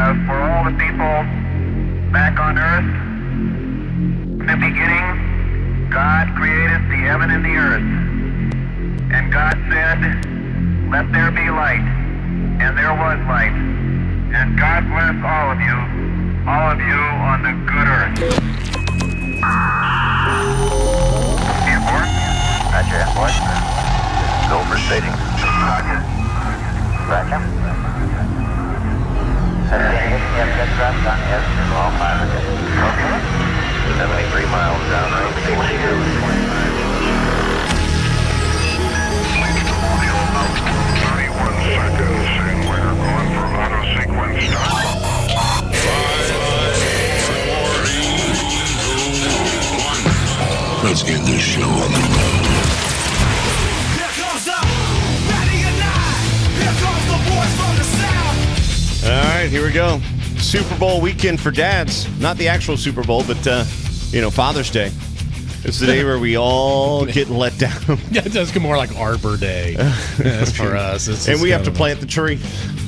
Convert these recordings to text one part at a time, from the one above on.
for all the people back on earth. In the beginning, God created the heaven and the earth. And God said, let there be light. And there was light. And God bless all of you on the good earth. Airport? Roger, airport. Go for stating. Roger. Roger. Yes, that's right, son. Yes, all pilots. Okay. 73 miles down, right? 31 seconds, and we're going for auto sequence start. 5, 4, 3, 2, 1. Let's get this show on the road. Here comes the Patty and I. Here comes the boys from the south. All right, here we go. Super Bowl weekend for dads. Not the actual Super Bowl, but, Father's Day. It's the day where we all get let down. Yeah, it does get more like Arbor Day for us. And we have to plant the tree.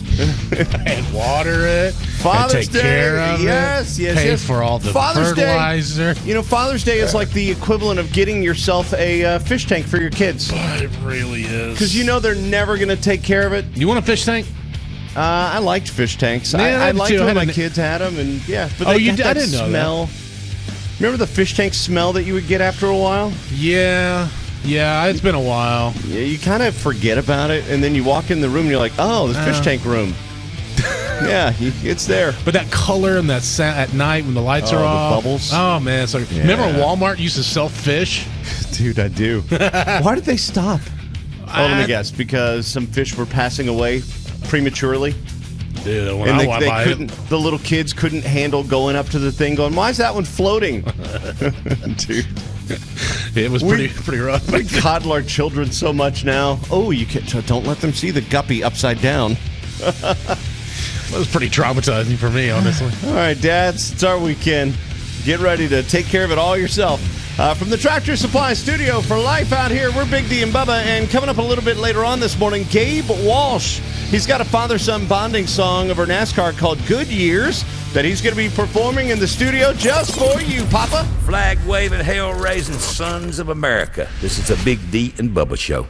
And water it. Father's take Day. Care of yes. Pay for all the Father's fertilizer. Day, Father's Day is like the equivalent of getting yourself a fish tank for your kids. It really is. Because they're never going to take care of it. You want a fish tank? I liked fish tanks. Yeah, I liked when my kids had them, and yeah. But I didn't know smell. That. Remember the fish tank smell that you would get after a while? Yeah, it's been a while. Yeah, you kind of forget about it, and then you walk in the room and you're like, oh, the fish tank room. Yeah, it's there. But that color and that scent at night when the lights are off. The bubbles. Oh, man. So, Remember Walmart used to sell fish? Dude, I do. Why did they stop? Let me guess. Because some fish were passing away prematurely? Dude, when and they couldn't. The little kids couldn't handle going up to the thing, going, "Why is that one floating?" Dude, it was pretty rough. We coddle our children so much now. Oh, don't let them see the guppy upside down. It was pretty traumatizing for me, honestly. All right, dads, it's our weekend. Get ready to take care of it all yourself. From the Tractor Supply Studio for life out here, we're Big D and Bubba, and coming up a little bit later on this morning, Gabe Walsh. He's got a father-son bonding song over NASCAR called Good Years that he's going to be performing in the studio just for you, Papa. Flag-waving, hell-raising sons of America. This is a Big D and Bubba show.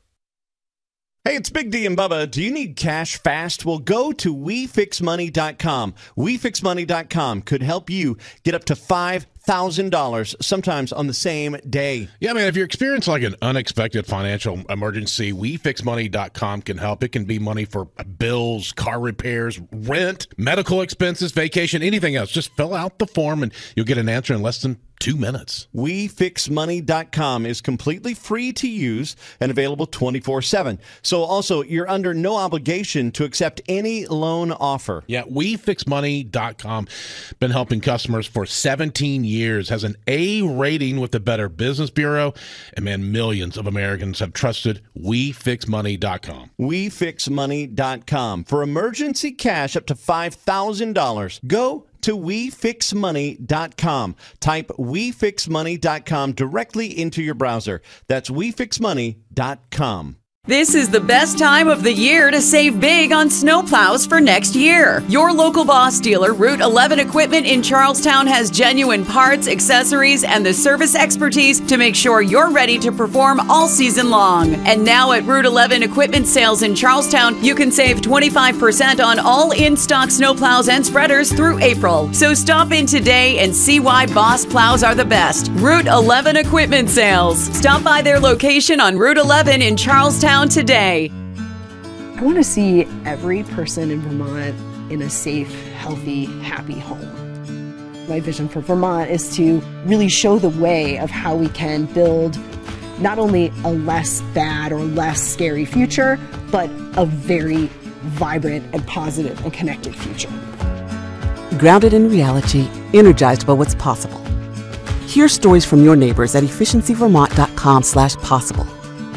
Hey, it's Big D and Bubba. Do you need cash fast? Well, go to WeFixMoney.com. WeFixMoney.com could help you get up to $5,000 sometimes on the same day. Yeah, man, if you're experiencing like an unexpected financial emergency, WeFixMoney.com can help. It can be money for bills, car repairs, rent, medical expenses, vacation, anything else. Just fill out the form and you'll get an answer in less than 2 minutes. WeFixMoney.com is completely free to use and available 24/7. So also, you're under no obligation to accept any loan offer. Yeah, WeFixMoney.com. Been helping customers for 17 years. Has an A rating with the Better Business Bureau. And man, millions of Americans have trusted WeFixMoney.com. WeFixMoney.com. For emergency cash up to $5,000, go to WeFixMoney.com. Type WeFixMoney.com directly into your browser. That's WeFixMoney.com. This is the best time of the year to save big on snowplows for next year. Your local Boss dealer, Route 11 Equipment in Charlestown, has genuine parts, accessories, and the service expertise to make sure you're ready to perform all season long. And now at Route 11 Equipment Sales in Charlestown, you can save 25% on all in-stock snowplows and spreaders through April. So stop in today and see why Boss plows are the best. Route 11 Equipment Sales. Stop by their location on Route 11 in Charlestown today. I want to see every person in Vermont in a safe, healthy, happy home. My vision for Vermont is to really show the way of how we can build not only a less bad or less scary future, but a very vibrant and positive and connected future. Grounded in reality, energized by what's possible. Hear stories from your neighbors at efficiencyvermont.com/possible.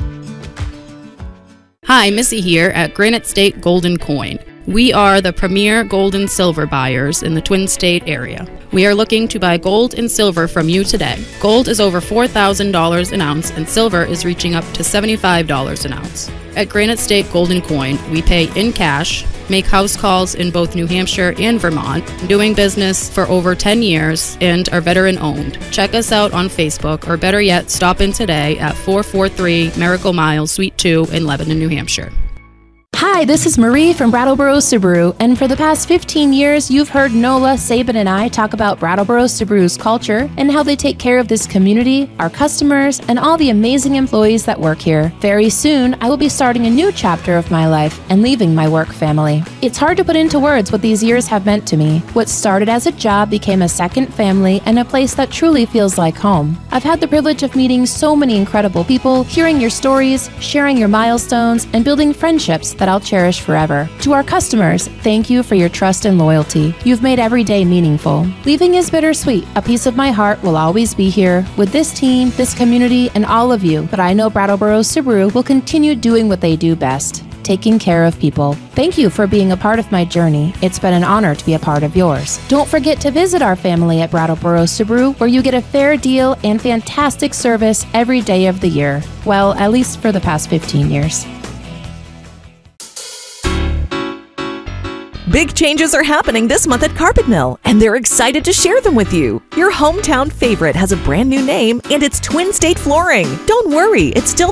Hi, Missy here at Granite State Gold and Coin. We are the premier gold and silver buyers in the Twin State area. We are looking to buy gold and silver from you today. Gold is over $4,000 an ounce and silver is reaching up to $75 an ounce. At Granite State Gold and Coin, we pay in cash, make house calls in both New Hampshire and Vermont, doing business for over 10 years, and are veteran owned. Check us out on Facebook, or better yet, stop in today at 443 Miracle Mile, Suite 2 in Lebanon, New Hampshire. Hi, this is Marie from Brattleboro Subaru, and for the past 15 years, you've heard Nola, Saban, and I talk about Brattleboro Subaru's culture and how they take care of this community, our customers, and all the amazing employees that work here. Very soon, I will be starting a new chapter of my life and leaving my work family. It's hard to put into words what these years have meant to me. What started as a job became a second family and a place that truly feels like home. I've had the privilege of meeting so many incredible people, hearing your stories, sharing your milestones, and building friendships that I'll cherish forever. To our customers, thank you for your trust and loyalty. You've made every day meaningful. Leaving is bittersweet. A piece of my heart will always be here with this team, this community, and all of you. But I know Brattleboro Subaru will continue doing what they do best, taking care of people. Thank you for being a part of my journey. It's been an honor to be a part of yours. Don't forget to visit our family at Brattleboro Subaru, where you get a fair deal and fantastic service every day of the year. Well, at least for the past 15 years. Big changes are happening this month at Carpet Mill, and they're excited to share them with you. Your hometown favorite has a brand new name, and it's Twin State Flooring. Don't worry, it's still